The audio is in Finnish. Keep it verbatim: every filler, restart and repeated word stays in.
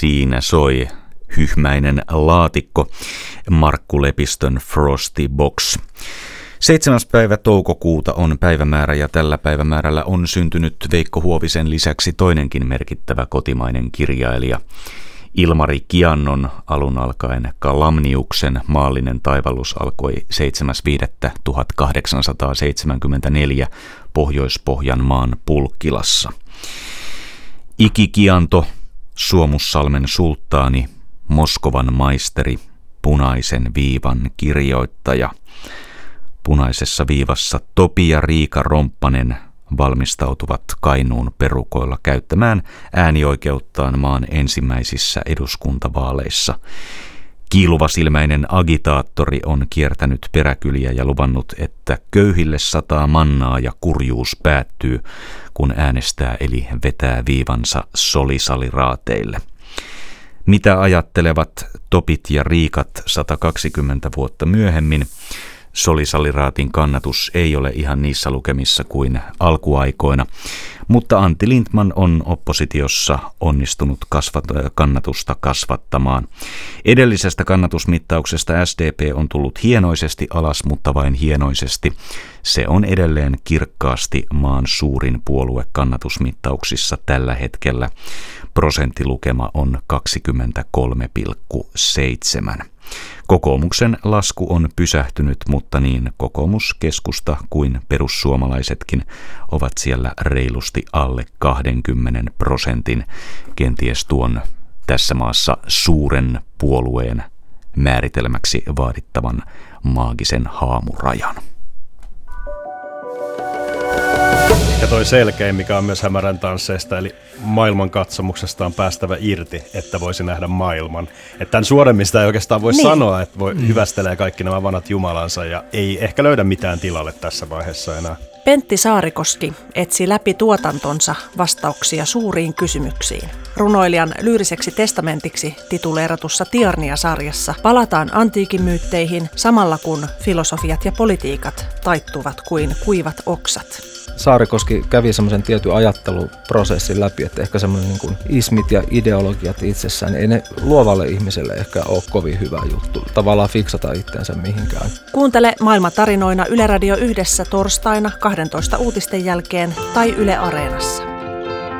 Siinä soi hyhmäinen laatikko, Markku Lepistön Frosty Box. Seitsemäs päivä toukokuuta on päivämäärä ja tällä päivämäärällä on syntynyt Veikko Huovisen lisäksi toinenkin merkittävä kotimainen kirjailija. Ilmari Kiannon alun alkaen Kalamniuksen maallinen taivallus alkoi seitsemäs viidettä tuhatkahdeksansataaseitsemänkymmentäneljä Pohjois-Pohjanmaan Pulkkilassa. Iki Kianto, Suomussalmen sulttaani, Moskovan maisteri, punaisen viivan kirjoittaja. Punaisessa viivassa Topi ja Riika Romppanen valmistautuvat Kainuun perukoilla käyttämään äänioikeuttaan maan ensimmäisissä eduskuntavaaleissa. Kiiluvasilmäinen agitaattori on kiertänyt peräkyliä ja luvannut, että köyhille sataa mannaa ja kurjuus päättyy, kun äänestää eli vetää viivansa solisaliraateille. Mitä ajattelevat Topit ja Riikat sata kaksikymmentä vuotta myöhemmin? Solisaliraatin kannatus ei ole ihan niissä lukemissa kuin alkuaikoina, mutta Antti Lindtman on oppositiossa onnistunut kasvat- kannatusta kasvattamaan. Edellisestä kannatusmittauksesta S D P on tullut hienoisesti alas, mutta vain hienoisesti. Se on edelleen kirkkaasti maan suurin puolue kannatusmittauksissa tällä hetkellä. Prosenttilukema on kaksikymmentäkolme pilkku seitsemän. Kokoomuksen lasku on pysähtynyt, mutta niin kokoomus, keskusta kuin perussuomalaisetkin ovat siellä reilusti alle kaksikymmentä prosentin, kenties tuon tässä maassa suuren puolueen määritelmäksi vaadittavan maagisen haamurajan. Ja toi selkein, mikä on myös hämärän tansseista, eli maailman katsomuksesta on päästävä irti, että voisi nähdä maailman. Että tämän suoremmista ei oikeastaan voi niin sanoa, että voi mm. hyvästelee kaikki nämä vanhat jumalansa ja ei ehkä löydä mitään tilalle tässä vaiheessa enää. Pentti Saarikoski etsi läpi tuotantonsa vastauksia suuriin kysymyksiin. Runoilijan lyyriseksi testamentiksi tituleeratussa Tiarnia-sarjassa palataan antiikin myytteihin samalla kun filosofiat ja politiikat taittuvat kuin kuivat oksat. Saarikoski kävi semmoisen tietyn ajatteluprosessin läpi, että ehkä semmoinen niin kuin ismit ja ideologiat itsessään, ei ne luovalle ihmiselle ehkä ole kovin hyvä juttu tavallaan fiksata itseensä mihinkään. Kuuntele Maailmantarinoina Yle Radio Yhdessä torstaina kahdentoista uutisten jälkeen tai Yle Areenassa.